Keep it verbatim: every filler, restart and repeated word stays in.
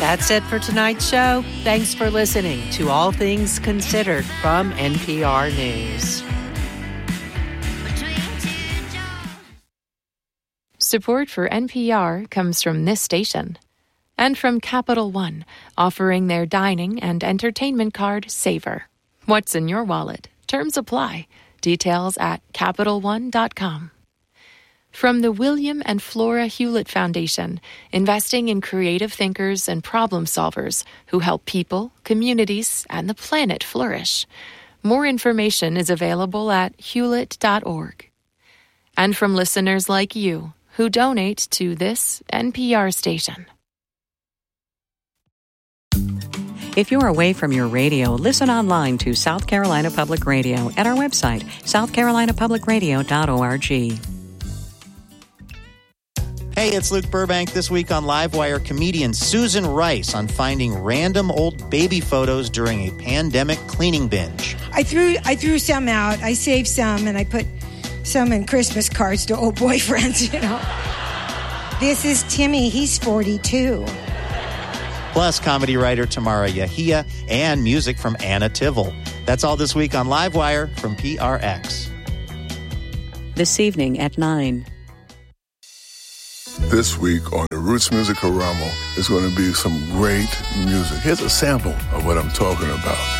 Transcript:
That's it for tonight's show. Thanks for listening to All Things Considered from N P R News. Support for N P R comes from this station and from Capital One, offering their dining and entertainment card, Savor. What's in your wallet? Terms apply. Details at Capital One dot com. From the William and Flora Hewlett Foundation, investing in creative thinkers and problem solvers who help people, communities, and the planet flourish. More information is available at hewlett dot org. And from listeners like you who donate to this N P R station. If you're away from your radio, listen online to South Carolina Public Radio at our website, south carolina public radio dot org. Hey, it's Luke Burbank. This week on Livewire, comedian Susan Rice on finding random old baby photos during a pandemic cleaning binge. I threw I threw some out. I saved some, and I put some in Christmas cards to old boyfriends, you know. This is Timmy. He's forty-two. Plus, comedy writer Tamara Yahia and music from Anna Tivol. That's all this week on Livewire from P R X. This evening at nine. This week on the Roots Music Karamo is going to be some great music. Here's a sample of what I'm talking about.